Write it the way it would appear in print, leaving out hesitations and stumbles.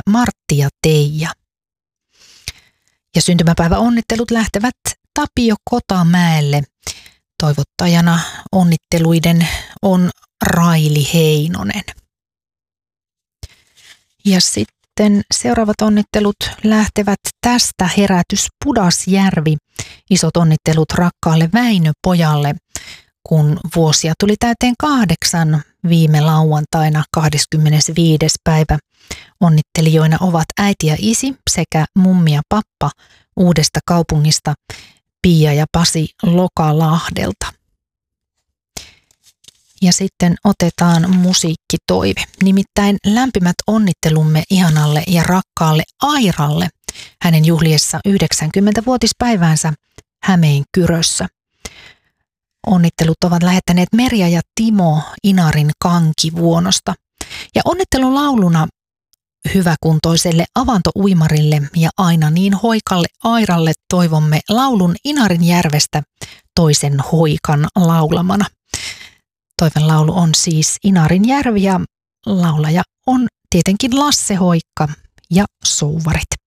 Martti ja Teija. Ja syntymäpäiväonnittelut lähtevät Tapio Kotamäelle. Toivottajana onnitteluiden on Raili Heinonen. Ja sitten seuraavat onnittelut lähtevät tästä Herätys Pudasjärvi. Isot onnittelut rakkaalle Väinö-pojalle, kun vuosia tuli täyteen 8 viime lauantaina 25. päivä. Onnittelijoina ovat äiti ja isi sekä mummi ja pappa Uudesta Kaupungista, Pia ja Pasi Lokalahdelta. Ja sitten otetaan musiikkitoive. Nimittäin lämpimät onnittelumme ihanalle ja rakkaalle Airalle hänen juhliessa 90-vuotispäiväänsä Hämeenkyrössä. Onnittelut ovat lähettäneet Merja ja Timo Inarin Kankivuonosta. Ja onnittelun lauluna hyväkuntoiselle avantouimarille ja aina niin hoikalle Airalle toivomme laulun Inarinjärvestä toisen hoikan laulamana. Toiven laulu on siis Inarinjärvi ja laulaja on tietenkin Lasse Hoikka ja Souvarit.